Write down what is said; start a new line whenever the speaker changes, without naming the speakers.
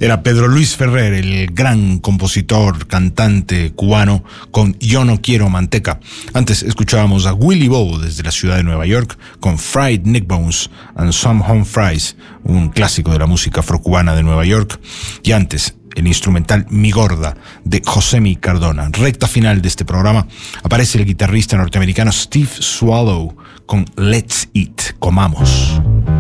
Era Pedro Luis Ferrer, el gran compositor, cantante cubano, con Yo no quiero manteca. Antes escuchábamos a Willie Bow desde la ciudad de Nueva York con Fried Neck Bones and Some Home Fries, un clásico de la música afrocubana de Nueva York. Y antes, el instrumental Mi Gorda de Josemi Cardona. Recta final de este programa aparece el guitarrista norteamericano Steve Swallow con Let's Eat, comamos.